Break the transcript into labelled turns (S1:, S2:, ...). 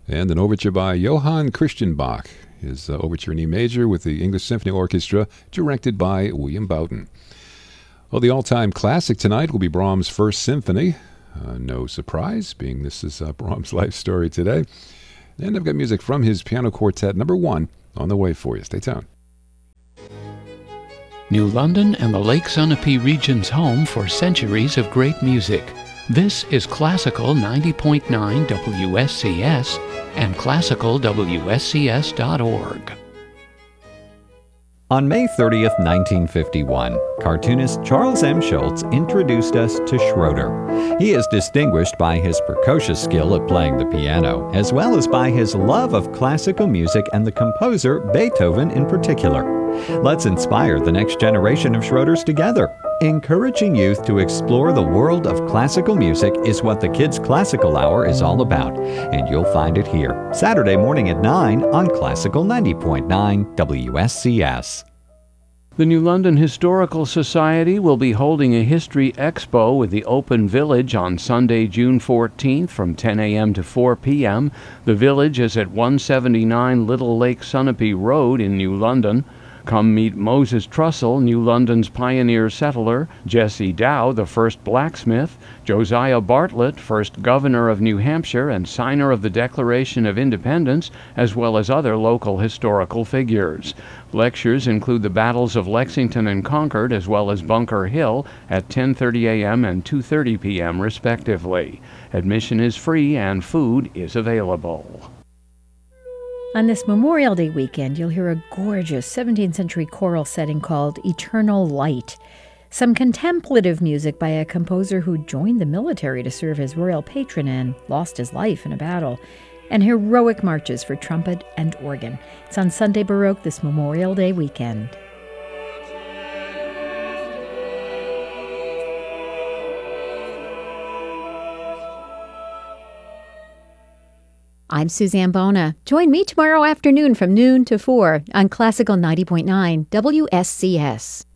S1: and an overture by Johann Christian Bach, his overture in E major with the English Symphony Orchestra, directed by William Boughton. Well, the all-time classic tonight will be Brahms' First Symphony. No surprise, being this is Brahms' life story today. And I've got music from his piano quartet number 1 on the way for you. Stay tuned.
S2: New London and the Lake Sunapee region's home for centuries of great music. This is Classical 90.9 WSCS and classicalwscs.org.
S3: On May 30th, 1951, cartoonist Charles M. Schulz introduced us to Schroeder. He is distinguished by his precocious skill at playing the piano, as well as by his love of classical music and the composer Beethoven in particular. Let's inspire the next generation of Schroeders together. Encouraging youth to explore the world of classical music is what the Kids Classical Hour is all about, and you'll find it here, Saturday morning at 9 on Classical 90.9 WSCS.
S2: The New London Historical Society will be holding a History Expo with the Open Village on Sunday, June 14th from 10 a.m. to 4 p.m. The village is at 179 Little Lake Sunapee Road in New London. Come meet Moses Trussell, New London's pioneer settler, Jesse Dow, the first blacksmith, Josiah Bartlett, first governor of New Hampshire and signer of the Declaration of Independence, as well as other local historical figures. Lectures include the battles of Lexington and Concord, as well as Bunker Hill, at 10:30 a.m. and 2:30 p.m. respectively. Admission is free and food is available.
S4: On this Memorial Day weekend, you'll hear a gorgeous 17th century choral setting called Eternal Light. Some contemplative music by a composer who joined the military to serve as royal patron and lost his life in a battle. And heroic marches for trumpet and organ. It's on Sunday Baroque this Memorial Day weekend. I'm Suzanne Bona. Join me tomorrow afternoon from noon to 4 on Classical 90.9 WSCS.